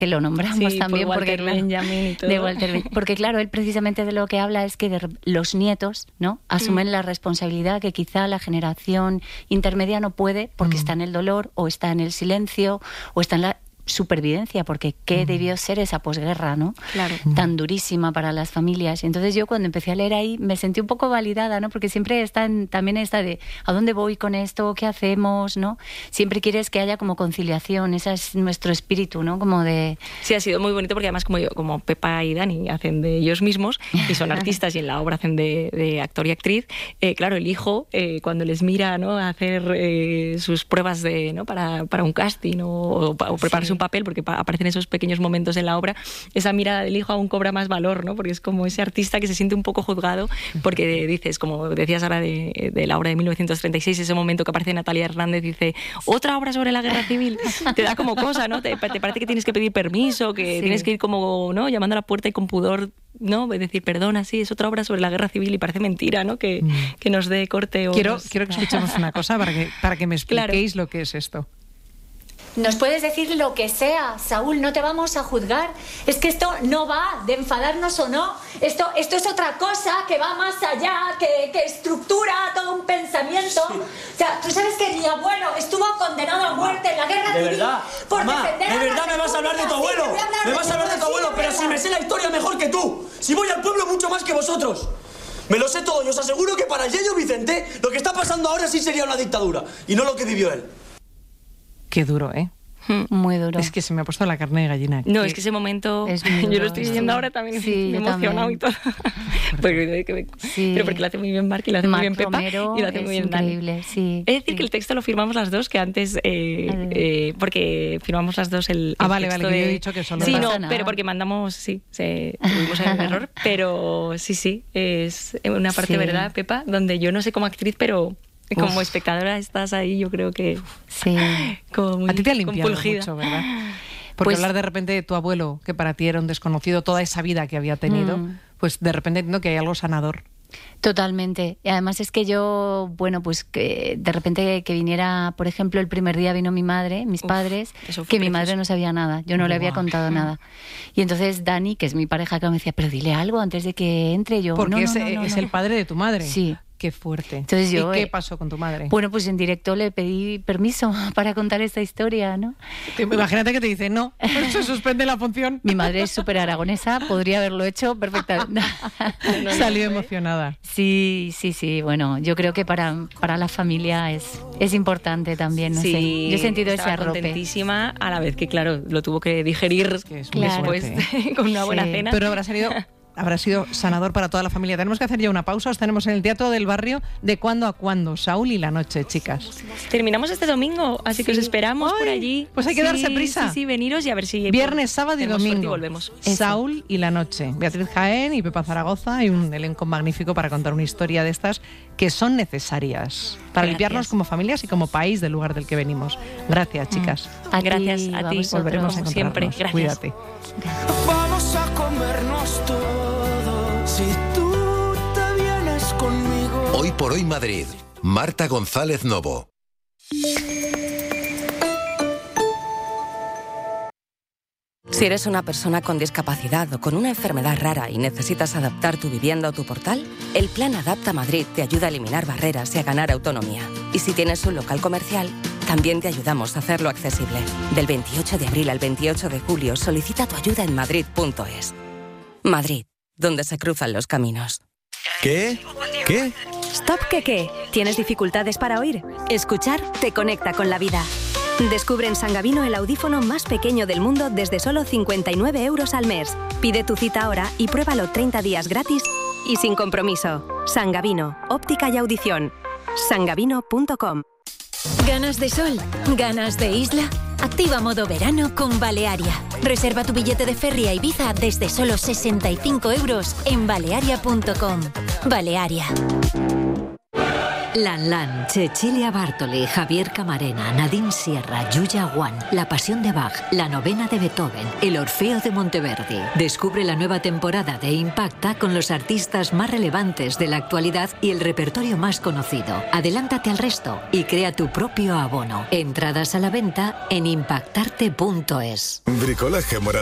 que lo nombramos también porque Benjamin y todo. de Walter Benjamin, porque claro, él precisamente de lo que habla es que los nietos, ¿no?, asumen la responsabilidad que quizá la generación intermedia no puede porque está en el dolor o está en el silencio o está en la supervivencia, porque qué debió ser esa posguerra, ¿no? Claro. Tan durísima para las familias. Y entonces yo cuando empecé a leer ahí me sentí un poco validada, ¿no? Porque siempre también está de ¿a dónde voy con esto? ¿Qué hacemos? ¿No? Siempre quieres que haya como conciliación, ese es nuestro espíritu, ¿no? Como de... Sí, ha sido muy bonito porque además como Pepa y Dani hacen de ellos mismos y son artistas y en la obra hacen de actor y actriz, claro, el hijo cuando les mira, ¿no?, a hacer sus pruebas ¿no?, para un casting o prepararse un papel, porque aparecen esos pequeños momentos en la obra, esa mirada del hijo aún cobra más valor, ¿no? Porque es como ese artista que se siente un poco juzgado, porque dices, como decías ahora de la obra de 1936, ese momento que aparece Natalia Hernández, dice, otra obra sobre la guerra civil, te da como cosa, ¿no? Te parece que tienes que pedir permiso, que tienes que ir como, ¿no?, llamando a la puerta y con pudor, ¿no?, decir, perdona, sí, es otra obra sobre la guerra civil y parece mentira, ¿no?, que nos dé corte. Quiero que escuchemos una cosa para que me expliquéis lo que es esto. Nos puedes decir lo que sea, Saúl, no te vamos a juzgar. Es que esto no va de enfadarnos o no. Esto es otra cosa que va más allá, que estructura todo un pensamiento. Sí. O sea, tú sabes que mi abuelo estuvo condenado a muerte en la guerra civil. ¿De verdad? Por Mamá, defender ¿de a verdad me vas a hablar de tu abuelo? ¿Me vas a hablar de tu abuelo? Pero si me sé la historia mejor que tú. Si voy al pueblo mucho más que vosotros. Me lo sé todo y os aseguro que para el Yayo Vicente lo que está pasando ahora sí sería una dictadura y no lo que vivió él. Qué duro, ¿eh? Muy duro. Es que se me ha puesto la carne de gallina. No, es que ese momento, yo lo estoy viendo ahora también, me he emocionado y todo. Pero porque lo hace muy bien Marc y lo hace muy bien Pepa y lo hace muy bien increíble, Dani. Es decir, que el texto lo firmamos las dos, que antes, porque firmamos las dos el vale, texto que yo he dicho que solo sí, no, pero porque mandamos, tuvimos el error, pero sí, es una parte, ¿verdad, Pepa? Donde yo no sé como actriz, pero... Como espectadora estás ahí, yo creo que... Sí. Como muy, a ti te ha limpiado mucho, ¿verdad? Porque hablar de repente de tu abuelo, que para ti era un desconocido, toda esa vida que había tenido, pues de repente entiendo que hay algo sanador. Totalmente. Y además es que yo, bueno, pues que de repente que viniera, por ejemplo, el primer día vino mi madre, mis padres, que mi madre no sabía nada, yo no le había contado nada. Y entonces Dani, que es mi pareja, que me decía, pero dile algo antes de que entre yo. Porque es el padre de tu madre. Sí. Qué fuerte. Entonces yo, ¿Y qué pasó con tu madre? Bueno, pues en directo le pedí permiso para contar esta historia, ¿no? Imagínate que te dice, no, se suspende la función. Mi madre es súper aragonesa, podría haberlo hecho perfectamente. Salió emocionada. Sí, bueno, yo creo que para la familia es importante también, no sé. Yo he sentido ese arrope. Contentísima, a la vez que, claro, lo tuvo que digerir después con una buena cena. Pero habrá sido sanador para toda la familia. Tenemos que hacer ya una pausa. Os tenemos en el Teatro del Barrio de Cuándo a Cuándo. Saúl y la noche, chicas. Terminamos este domingo, así que os esperamos por allí. Pues hay que darse prisa. Sí, veniros y a ver si... Viernes, sábado y domingo. Y volvemos. Saúl y la noche. Beatriz Jaén y Pepa Zaragoza y un elenco magnífico para contar una historia de estas que son necesarias para limpiarnos como familias y como país del lugar del que venimos. Gracias, chicas. Gracias a ti. Volveremos a encontrarnos. Siempre. Gracias. Cuídate. Vamos a comernos todo si tú te vienes conmigo. Hoy por hoy Madrid. Marta González Novo. Si eres una persona con discapacidad o con una enfermedad rara y necesitas adaptar tu vivienda o tu portal, el Plan Adapta Madrid te ayuda a eliminar barreras y a ganar autonomía. Y si tienes un local comercial, también te ayudamos a hacerlo accesible. Del 28 de abril al 28 de julio, solicita tu ayuda en madrid.es. Madrid, donde se cruzan los caminos. ¿Qué? Stop, ¿qué? ¿Tienes dificultades para oír? Escuchar te conecta con la vida. Descubre en Sangavino el audífono más pequeño del mundo desde solo 59 € al mes. Pide tu cita ahora y pruébalo 30 días gratis y sin compromiso. Sangavino, óptica y audición. sangavino.com. ¿Ganas de sol? ¿Ganas de isla? Activa modo verano con Balearia. Reserva tu billete de ferry a Ibiza desde solo 65 € en balearia.com. Balearia. Lan Lan, Cecilia Bartoli, Javier Camarena, Nadine Sierra, Yuya Wan, La Pasión de Bach, La Novena de Beethoven, El Orfeo de Monteverdi. Descubre la nueva temporada de Impacta con los artistas más relevantes de la actualidad y el repertorio más conocido. Adelántate al resto y crea tu propio abono. Entradas a la venta en impactarte.es. Bricolaje Moral